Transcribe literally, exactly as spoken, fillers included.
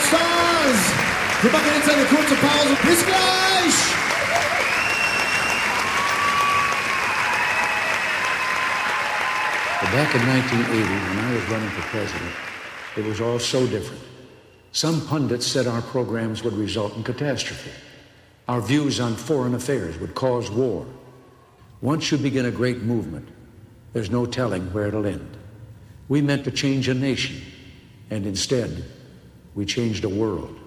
Stars. Wir machen jetzt eine kurze Pause. Bis gleich! Back in nineteen eighty, when I was running for president, it was all so different. Some pundits said our programs would result in catastrophe. Our views on foreign affairs would cause war. Once you begin a great movement, there's no telling where it'll end. We meant to change a nation, and instead, we changed a world.